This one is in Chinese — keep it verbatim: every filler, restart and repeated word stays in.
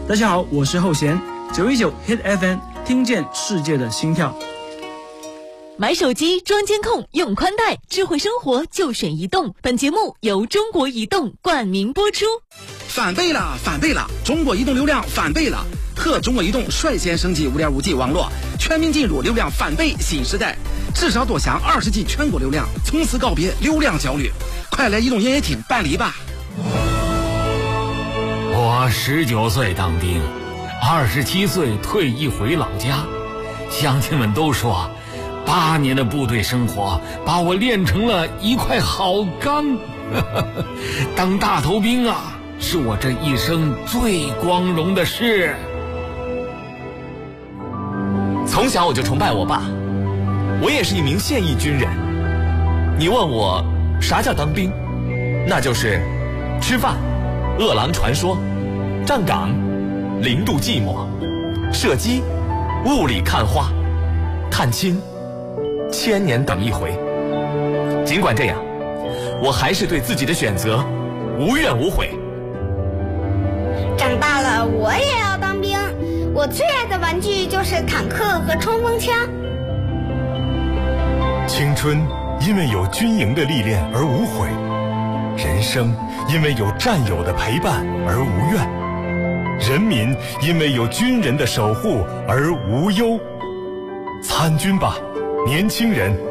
大家好，我是后弦，九一九 Hit F M， 听见世界的心跳。 买手机装监控，用宽带，智慧生活就选移动。本节目由中国移动冠名播出。 翻倍了，翻倍了！中国移动流量翻倍了，和中国移动率先升级 五点五 G 网络，全面进入流量翻倍新时代。至少多享二十 G 全国流量，从此告别流量焦虑。快来移动营业厅办理吧！ 我十九岁当兵，二十七岁退役回老家，乡亲们都说，八年的部队生活把我练成了一块好钢。当大头兵啊，是我这一生最光荣的事。 从小我就崇拜我爸，我也是一名现役军人。你问我啥叫当兵，那就是吃饭、饿狼传说、站岗、零度寂寞、射击、雾里看花、探亲、千年等一回。尽管这样，我还是对自己的选择无怨无悔。 长大了我也要当兵，我最爱的玩具就是坦克和冲锋枪。 青春因为有军营的历练而无悔，人生因为有战友的陪伴而无怨，人民因为有军人的守护而无忧。参军吧，年轻人！